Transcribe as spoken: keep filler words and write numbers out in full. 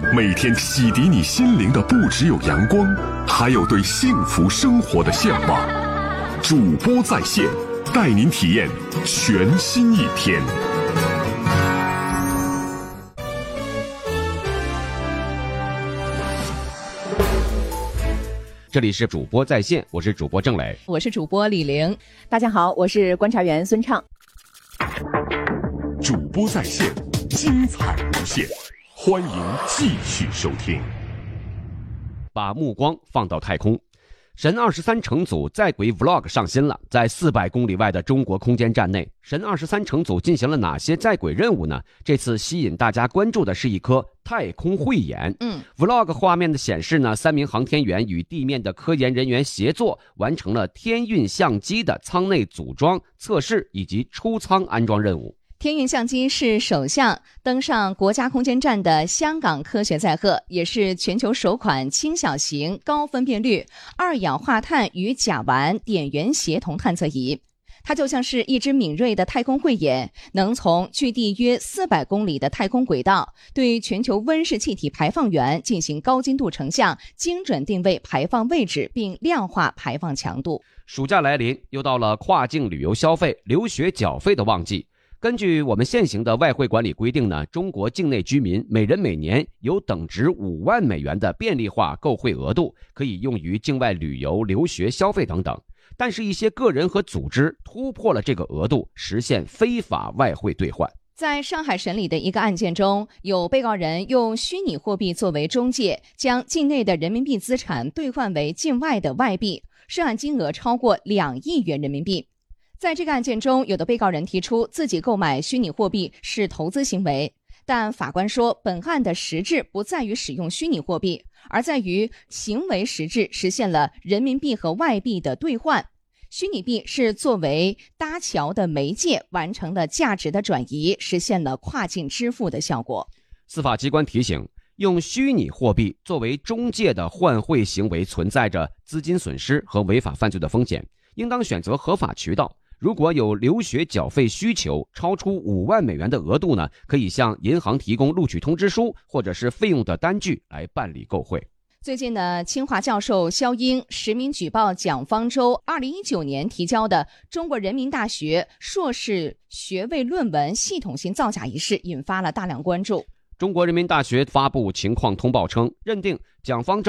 每天洗涤你心灵的不只有阳光，还有对幸福生活的向往。主播在线，带您体验全新一天。 这里是主播在线，我是主播郑磊， 我是主播李玲。 大家好，我是观察员孙畅。 主播在线，精彩无限，欢迎继续收听。 把目光放到太空，神二十三乘组在轨 vlog 上新了。在四百公里外的中国空间站内，神二十三乘组进行了哪些在轨任务呢？这次吸引大家关注的是一颗太空慧眼。 嗯 vlog 画面的显示呢，三名航天员与地面的科研人员协作，完成了天运相机的舱内组装、测试以及出舱安装任务。 天运相机是首项登上国家空间站的香港科学载荷，也是全球首款轻小型、高分辨率二氧化碳与甲烷点源协同探测仪。它就像是一只敏锐的太空慧眼，能从距地约四百公里的太空轨道，对全球温室气体排放源进行高精度成像，精准定位排放位置，并量化排放强度。 暑假来临，又到了跨境旅游消费、留学缴费的旺季。根据我们现行的外汇管理规定呢，中国境内居民每人每年有等值五万美元的便利化购汇额度，可以用于境外旅游、留学消费等等。但是，一些个人和组织突破了这个额度，实现非法外汇兑换。 在上海审理的一个案件中，有被告人用虚拟货币作为中介，将境内的人民币资产兑换为境外的外币，涉案金额超过两亿元人民币。在这个案件中，有的被告人提出自己购买虚拟货币是投资行为，但法官说本案的实质不在于使用虚拟货币，而在于行为实质实现了人民币和外币的兑换。虚拟币是作为搭桥的媒介，完成了价值的转移，实现了跨境支付的效果。 司法机关提醒，用虚拟货币作为中介的换汇行为存在着资金损失和违法犯罪的风险，应当选择合法渠道。如果有留学缴费需求超出五万美元的额度呢，可以向银行提供录取通知书或者是费用的单据来办理购汇。 最近呢，清华教授肖英实名举报蒋方舟二零一九年提交的中国人民大学硕士学位论文系统性造假一事，引发了大量关注。 中国人民大学发布情况通报称，认定蒋方舟